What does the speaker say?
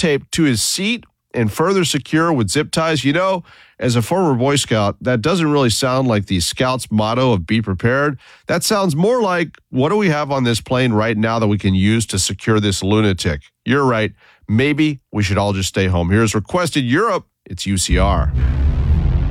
tape to his seat and further secure with zip ties. You know, as a former Boy Scout, that doesn't really sound like the Scouts' motto of be prepared. That sounds more like, what do we have on this plane right now that we can use to secure this lunatic? You're right. Maybe we should all just stay home. Here's Requested Europe. It's UCR.